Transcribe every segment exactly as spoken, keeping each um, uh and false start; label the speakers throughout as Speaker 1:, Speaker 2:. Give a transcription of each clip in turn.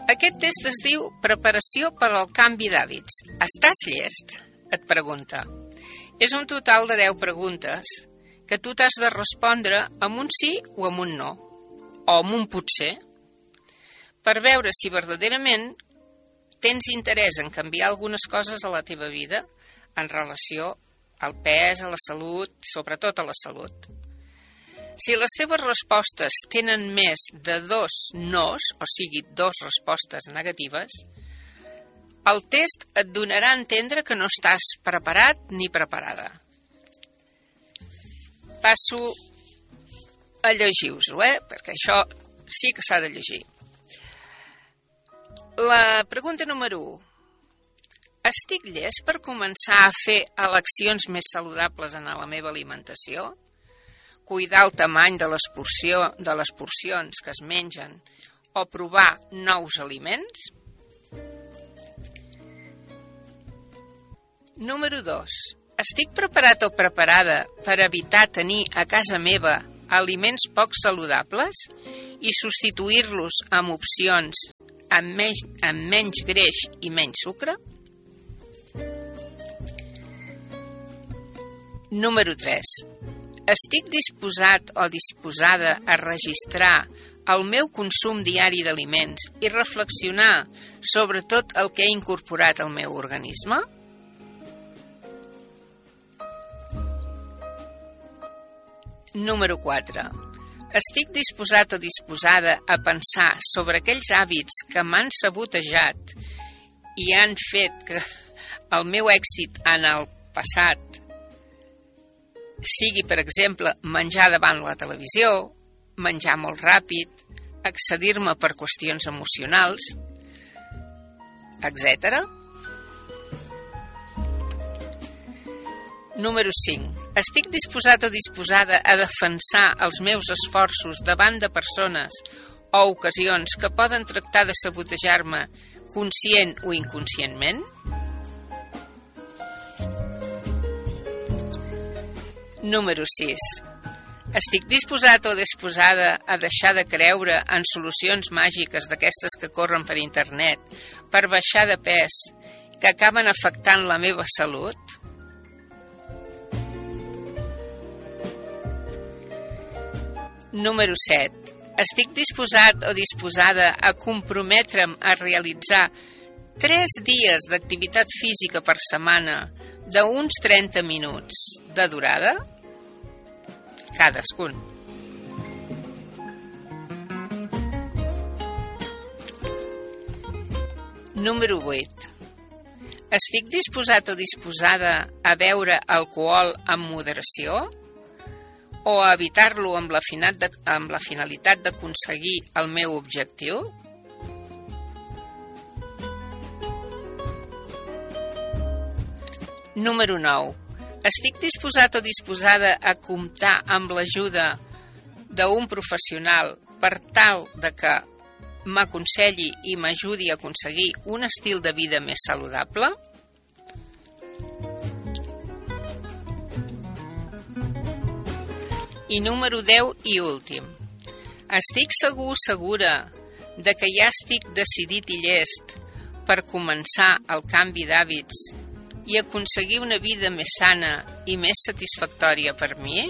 Speaker 1: Aquest test es diu Preparació per al canvi d'hàbits. Estàs llest? Et pregunta. És un total de deu preguntes que tu t'has de respondre amb un sí o amb un no, o amb un potser, per veure si verdaderament tens interès en canviar algunes coses a la teva vida en relació al pes, a la salut, sobretot a la salut. Si les teves respostes tenen més de dos nos, o sigui, dos respostes negatives, el test et donarà a entendre que no estàs preparat ni preparada. Passo a llegir-vos-ho, eh? Perquè això sí que s'ha de llegir. La pregunta número u. Estic llest per començar a fer eleccions més saludables en la meva alimentació? Cuidar el tamany de les, porció, de les porcions que es mengen o provar nous aliments? Número dos. Estic preparat o preparada per evitar tenir a casa meva aliments poc saludables i substituir-los amb opcions amb menys, amb menys greix i menys sucre? Número tres. Estic disposat o disposada a registrar el meu consum diari d'aliments i reflexionar sobre tot el que he incorporat al meu organisme? Número quatre. Estic disposat o disposada a pensar sobre aquells hàbits que m'han sabotejat i han fet que el meu èxit en el passat sigui, per exemple, menjar davant la televisió, menjar molt ràpid, excedir-me per qüestions emocionals, etcètera. Número cinc. Estic disposat o disposada a defensar els meus esforços davant de persones o ocasions que poden tractar de sabotejar-me conscient o inconscientment? Número sis. Estic disposat o disposada a deixar de creure en solucions màgiques d'aquestes que corren per internet per baixar de pes que acaben afectant la meva salut? Número set. Estic disposat o disposada a comprometre'm a realitzar tres dies d'activitat física per setmana d'uns trenta minuts de durada? Cadascun. Número vuit. Estic disposat o disposada a beure alcohol amb moderació o a evitar-lo amb la, de, amb la finalitat d'aconseguir el meu objectiu? Número nou. Estic disposat o disposada a comptar amb l'ajuda d'un professional per tal de que m'aconselli i m'ajudi a aconseguir un estil de vida més saludable? I número deu i últim. Estic segur, segura, de que ja estic decidit i llest per començar el canvi d'hàbits i aconseguir una vida més sana i més satisfactòria per mi?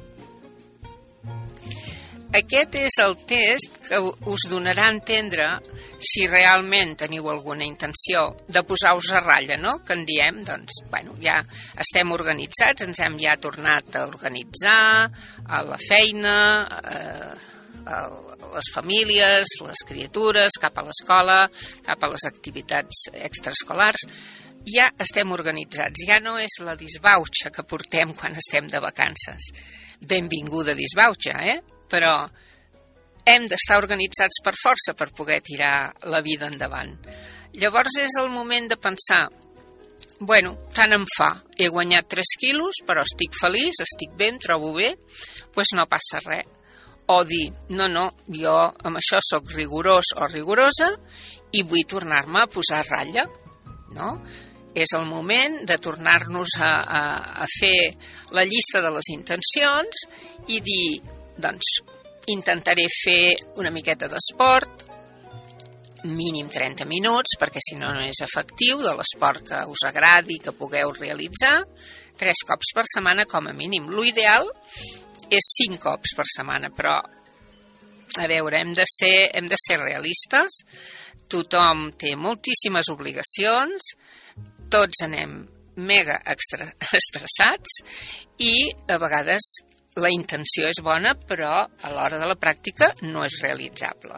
Speaker 1: Aquest és el test que us donarà a entendre si realment teniu alguna intenció de posar-vos a ratlla, no? Que en diem, doncs, bueno, ja estem organitzats, ens hem ja tornat a organitzar, a la feina, a les famílies, les criatures, cap a l'escola, cap a les activitats extraescolars. Ja estem organitzats, ja no és la disbauxa que portem quan estem de vacances. Benvinguda disbauxa, eh? Però hem d'estar organitzats per força per poder tirar la vida endavant. Llavors és el moment de pensar, bueno, tant em fa, he guanyat tres quilos, però estic feliç, estic bé, em trobo bé, doncs no passa res. O dir, no, no, jo amb això sóc rigorós o rigorosa i vull tornar-me a posar a ratlla, no? És el moment de tornar-nos a, a, a fer la llista de les intencions i dir, doncs, intentaré fer una miqueta d'esport, mínim trenta minuts, perquè si no no és efectiu, de l'esport que us agradi, que pugueu realitzar, tres cops per setmana com a mínim. L'ideal és cinc cops per setmana, però a veure, hem de ser, hem de ser realistes, tothom té moltíssimes obligacions, tots anem mega extra, estressats i a vegades la intenció és bona, però a l'hora de la pràctica no és realitzable.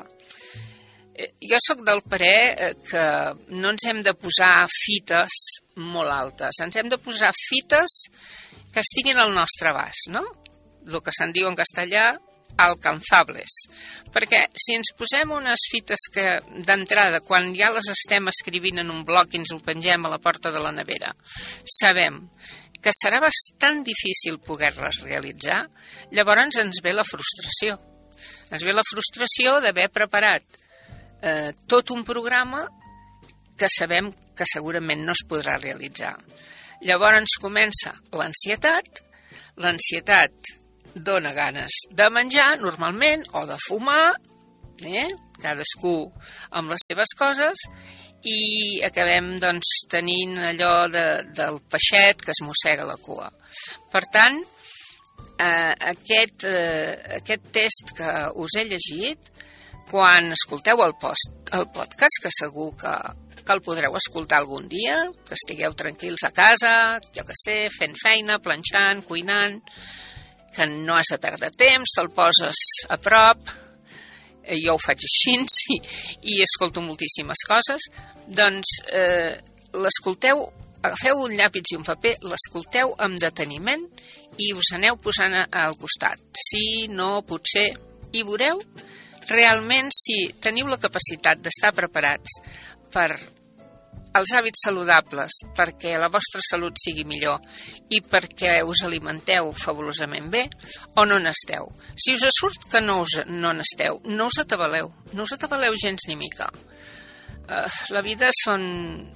Speaker 1: Jo sóc del parer que no ens hem de posar fites molt altes, ens hem de posar fites que estiguin al nostre abast, no? El que se'n diu en castellà, alcanzables. Perquè si ens posem unes fites que d'entrada, quan ja les estem escrivint en un bloc i ens ho pengem a la porta de la nevera, sabem que serà bastant difícil poder-les realitzar, llavors ens ve la frustració. Ens ve la frustració d'haver preparat Eh, tot un programa que sabem que segurament no es podrà realitzar. Llavors comença l'ansietat, l'ansietat dona ganes de menjar normalment o de fumar, eh? Cadascú amb les seves coses, i acabem doncs tenint allò de, del peixet que es mossega la cua. Per tant, eh, aquest, eh, aquest test que us he llegit, quan escolteu el, post, el podcast, que segur que, que el podreu escoltar algun dia, que estigueu tranquils a casa, jo que sé, fent feina, planxant, cuinant, que no has de perdre temps, te'l poses a prop, jo ho faig així i, i escolto moltíssimes coses, doncs eh, l'escolteu, agafeu un llapis i un paper, l'escolteu amb deteniment i us aneu posant al costat. Sí, no, potser, i veureu realment si teniu la capacitat d'estar preparats per els hàbits saludables, perquè la vostra salut sigui millor i perquè us alimenteu fabulosament bé, o no n'esteu. Si us surt que no, us, no n'esteu, no us atabaleu, no us atabaleu gens ni mica. Uh, la vida són,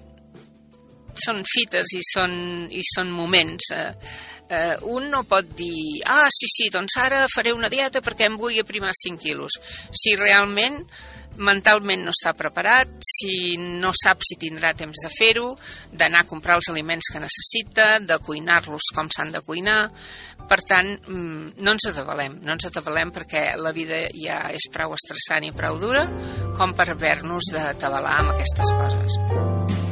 Speaker 1: són fites i són, i són moments. Uh, Uh, un no pot dir, ah, sí, sí, doncs ara faré una dieta perquè em vull aprimar cinc quilos. Si realment mentalment no està preparat, si no sap si tindrà temps de fer-ho, d'anar a comprar els aliments que necessita, de cuinar-los com s'han de cuinar. Per tant, no ens atabalem, no ens atabalem perquè la vida ja és prou estressant i prou dura com per haver-nos d'atabalar amb aquestes coses.